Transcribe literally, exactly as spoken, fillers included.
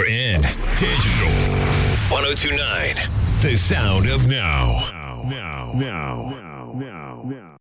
in Digital ten twenty-nine. The sound of now. Now, now, now, now, now.